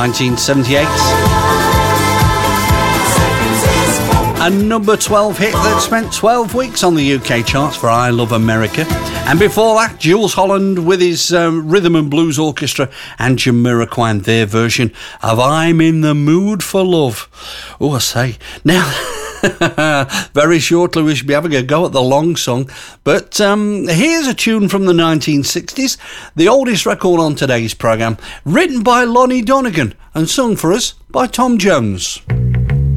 1978. A number 12 hit that spent 12 weeks on the UK charts for I Love America. And before that, Jools Holland with his Rhythm and Blues Orchestra and Jamiroquai and their version of I'm in the Mood for Love. Oh, I say. Now, very shortly we should be having a go at the long song. But here's a tune from the 1960s, the oldest record on today's programme, written by Lonnie Donegan and sung for us by Tom Jones.